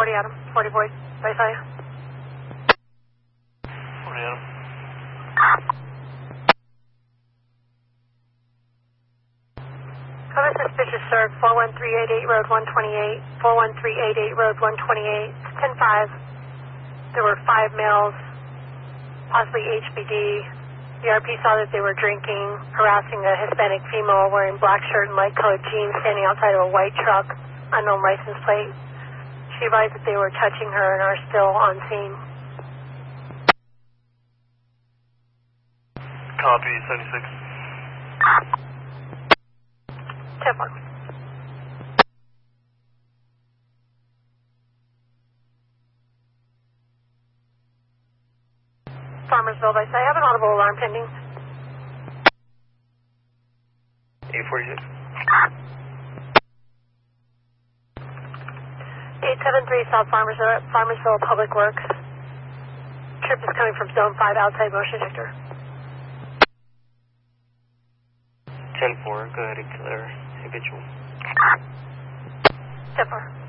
40 Adam. 40 boys. Right side. 40 Adam. Cover suspicious, sir. 41388 Road 128. 41388 Road 128. 10-5. There were 5 males, possibly HBD. The RP saw that they were drinking, harassing a Hispanic female wearing black shirt and light-colored jeans standing outside of a white truck, unknown license plate. She advised that they were touching her and are still on scene. Copy, 76. 10-4. Farmersville, I say. I have an audible alarm pending. 846. 873 South Farmersville Public Works. Trip is coming from Zone 5 outside motion detector. 10-4, go ahead and clear habitual. 10-4.